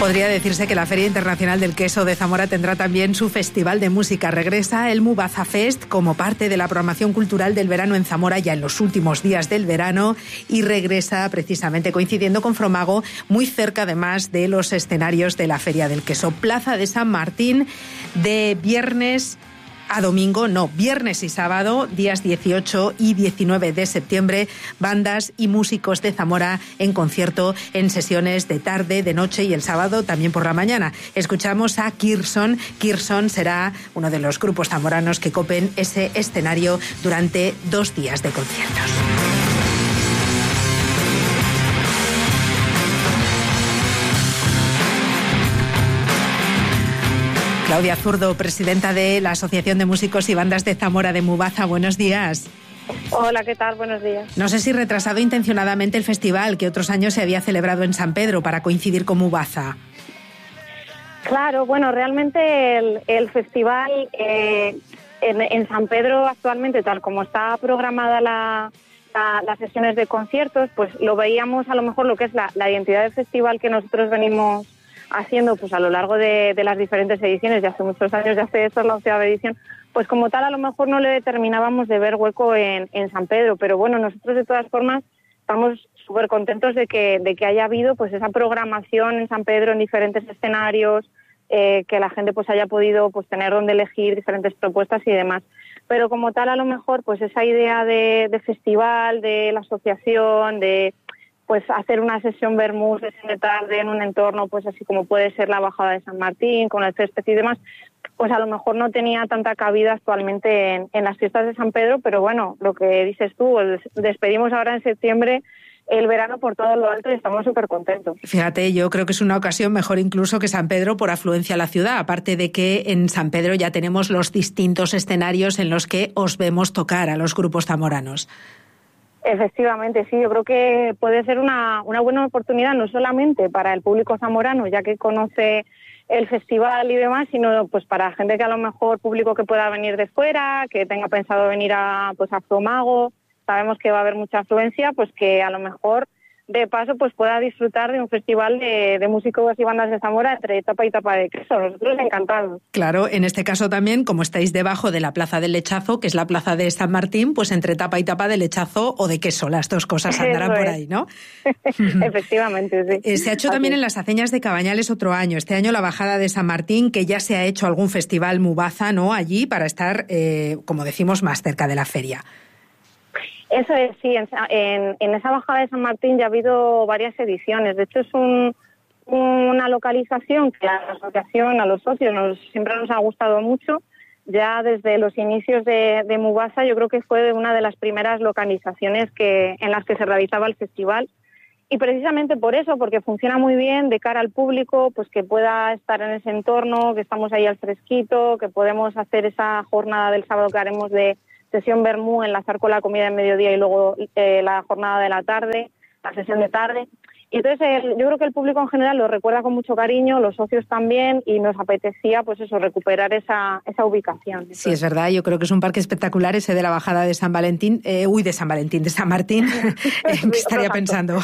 Podría decirse que la Feria Internacional del Queso de Zamora tendrá también su festival de música. Regresa el Mubaza Fest como parte de la programación cultural del verano en Zamora ya en los últimos días del verano y regresa precisamente coincidiendo con Fromago, muy cerca además de los escenarios de la Feria del Queso. Plaza de San Martín de viernes a domingo, no, viernes y sábado, días 18 y 19 de septiembre, bandas y músicos de Zamora en concierto en sesiones de tarde, de noche y el sábado también por la mañana. Escuchamos a Kirson. Kirson será uno de los grupos zamoranos que copen ese escenario durante 2 días de conciertos. Claudia Zurdo, presidenta de la Asociación de Músicos y Bandas de Zamora de Mubaza. Buenos días. Hola, ¿qué tal? Buenos días. No sé si retrasado intencionadamente el festival que otros años se había celebrado en San Pedro para coincidir con Mubaza. Claro, bueno, realmente el festival en San Pedro actualmente, tal como está programada las sesiones de conciertos, pues lo veíamos a lo mejor lo que es la identidad del festival que nosotros venimos haciendo pues a lo largo de las diferentes ediciones, de hace muchos años, ya hace esto es la 11ª edición, pues como tal a lo mejor no le determinábamos de ver hueco en San Pedro, pero bueno, nosotros de todas formas estamos súper contentos de que haya habido pues esa programación en San Pedro en diferentes escenarios, que la gente pues haya podido pues tener donde elegir diferentes propuestas y demás. Pero como tal a lo mejor pues esa idea de festival, de la asociación, de pues hacer una sesión vermú, sesión de tarde en un entorno pues así como puede ser la Bajada de San Martín, con el césped y demás, pues a lo mejor no tenía tanta cabida actualmente en las fiestas de San Pedro, pero bueno, lo que dices tú, despedimos ahora en septiembre el verano por todo lo alto y estamos súper contentos. Fíjate, yo creo que es una ocasión mejor incluso que San Pedro por afluencia a la ciudad, aparte de que en San Pedro ya tenemos los distintos escenarios en los que os vemos tocar a los grupos zamoranos. Efectivamente, sí, yo creo que puede ser una buena oportunidad no solamente para el público zamorano, ya que conoce el festival y demás, sino pues para gente que a lo mejor público que pueda venir de fuera, que tenga pensado venir a Fromago, sabemos que va a haber mucha afluencia, pues que a lo mejor de paso pues pueda disfrutar de un festival de músicos y bandas de Zamora entre tapa y tapa de queso. Nosotros encantados. Claro, en este caso también, como estáis debajo de la Plaza del Lechazo, que es la Plaza de San Martín, pues entre tapa y tapa de lechazo o de queso, las dos cosas andarán por ahí, ¿no? Efectivamente, sí. Se ha hecho también en las Aceñas de Cabañales otro año. Este año la Bajada de San Martín, que ya se ha hecho algún festival Mubaza, ¿no? Allí para estar, como decimos, más cerca de la feria. Eso es, sí, en esa Bajada de San Martín ya ha habido varias ediciones. De hecho, es una localización que a la asociación, a los socios, siempre nos ha gustado mucho. Ya desde los inicios de Mubaza, yo creo que fue una de las primeras localizaciones en las que se realizaba el festival. Y precisamente por eso, porque funciona muy bien de cara al público, pues que pueda estar en ese entorno, que estamos ahí al fresquito, que podemos hacer esa jornada del sábado que haremos de sesión vermú, enlazar con la comida de mediodía y luego la jornada de la tarde, la sesión de tarde. Y entonces yo creo que el público en general lo recuerda con mucho cariño, los socios también, y nos apetecía pues eso, recuperar esa ubicación. Sí, es verdad, yo creo que es un parque espectacular ese de la Bajada de San Valentín, de San Martín, que estaría pensando.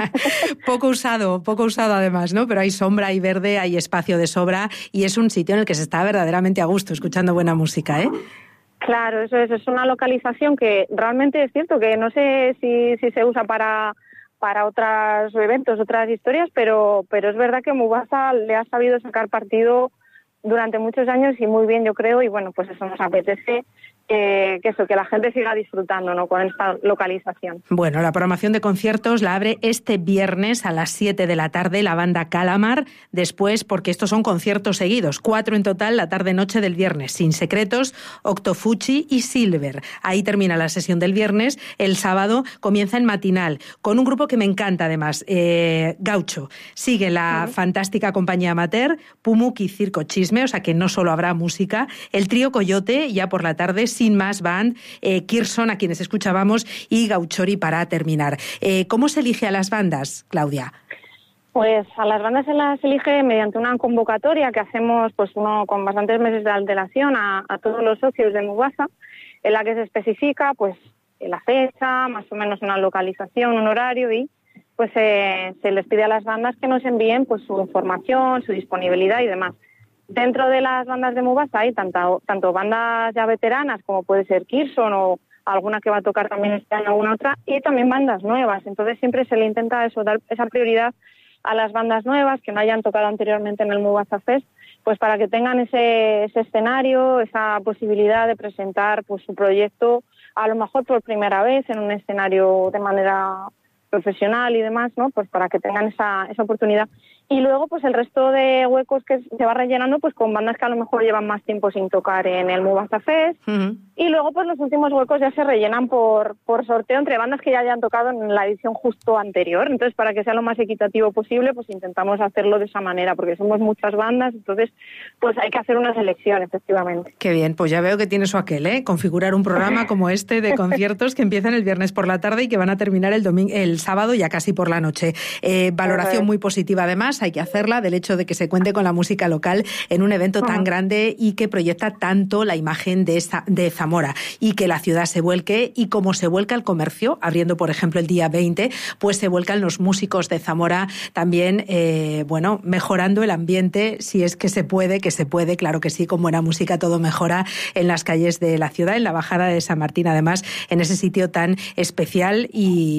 poco usado además, ¿no? Pero hay sombra, hay verde, hay espacio de sobra y es un sitio en el que se está verdaderamente a gusto escuchando buena música, ¿eh? Claro, eso es una localización que realmente es cierto que no sé si se usa para otros eventos, otras historias, pero es verdad que Mubaza le ha sabido sacar partido durante muchos años y muy bien, yo creo, y bueno, pues eso nos apetece que la gente siga disfrutando, ¿no?, con esta localización. Bueno, la programación de conciertos la abre este viernes a las 7 de la tarde la banda Calamar, después, porque estos son conciertos seguidos, 4 en total la tarde-noche del viernes, Sin Secretos, Octofuchi y Silver. Ahí termina la sesión del viernes, el sábado comienza en matinal, con un grupo que me encanta además, Gaucho. Sigue la fantástica compañía amateur, Pumuki Circo Chisme, o sea que no solo habrá música, el trío Coyote, ya por la tarde, Sin Más Band, Kirson, a quienes escuchábamos, y Gauchori para terminar. ¿Cómo se elige a las bandas, Claudia? Pues a las bandas se las elige mediante una convocatoria que hacemos pues con bastantes meses de antelación a todos los socios de Mubaza, en la que se especifica pues la fecha, más o menos una localización, un horario y pues se les pide a las bandas que nos envíen pues su información, su disponibilidad y demás. Dentro de las bandas de Mubasa hay tanto bandas ya veteranas como puede ser Kirson o alguna que va a tocar también este año, alguna otra, y también bandas nuevas. Entonces siempre se le intenta dar esa prioridad a las bandas nuevas que no hayan tocado anteriormente en el Mubasa Fest, pues para que tengan ese escenario, esa posibilidad de presentar pues su proyecto a lo mejor por primera vez en un escenario de manera profesional y demás, ¿no? Pues para que tengan esa oportunidad. Y luego, pues el resto de huecos que se va rellenando, pues con bandas que a lo mejor llevan más tiempo sin tocar en el Mubasa Fest. Uh-huh. Y luego, pues los últimos huecos ya se rellenan por sorteo entre bandas que ya hayan tocado en la edición justo anterior. Entonces, para que sea lo más equitativo posible, pues intentamos hacerlo de esa manera, porque somos muchas bandas, entonces, pues hay que hacer una selección, efectivamente. Qué bien, pues ya veo que tiene su aquel, ¿eh? Configurar un programa como este de conciertos que empiezan el viernes por la tarde y que van a terminar el sábado ya casi por la noche. Valoración muy positiva, además, hay que hacerla, del hecho de que se cuente con la música local en un evento tan grande y que proyecta tanto la imagen de Zamora, y que la ciudad se vuelque, y como se vuelca el comercio, abriendo por ejemplo el día 20, pues se vuelcan los músicos de Zamora también, mejorando el ambiente, si es que se puede, claro que sí, con buena música todo mejora en las calles de la ciudad, en la bajada de San Martín, además, en ese sitio tan especial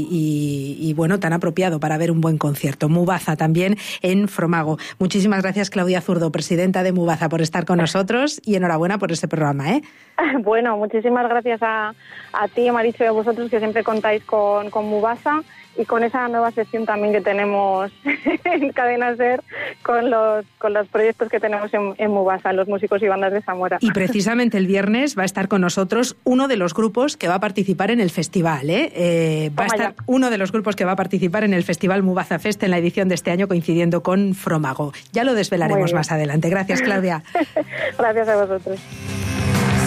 y tan apropiado para ver un buen concierto. Mubasa también en Fromago. Muchísimas gracias, Claudia Zurdo, presidenta de Mubasa, por estar con nosotros, y enhorabuena por ese programa, ¿eh? Bueno, muchísimas gracias a ti, Maricho, y a vosotros, que siempre contáis con Mubasa y con esa nueva sección también que tenemos en Cadena SER con los proyectos que tenemos en Mubasa, los músicos y bandas de Zamora. Y precisamente el viernes va a estar con nosotros uno de los grupos que va a participar en el festival, va a estar uno de los grupos que va a participar en el Festival Mubasa Fest en la edición de este año, coincidiendo con Fromago. Ya lo desvelaremos más adelante. Gracias, Claudia. Gracias a vosotros.